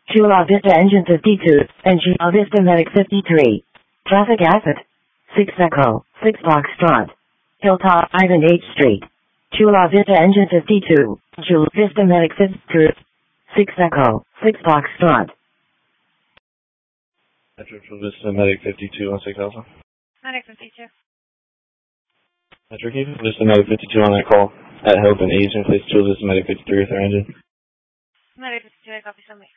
Chula Vista Engine 52, and Chula Vista Medic 53. Traffic exit. 6 Echo, 6 Foxtrot. Hilltop, Ivan H. Street. Chula Vista Engine 52, Chula Vista Medic 52. 6 Echo, 6 Foxtrot. Metro Chula Vista Medic 52 on 6 Alpha. Medic 52. Metro Chula Vista Medic 52 on that call. At Help and Agent, please Chula Vista Medic 53 with our engine. Medic 52, I copy somebody.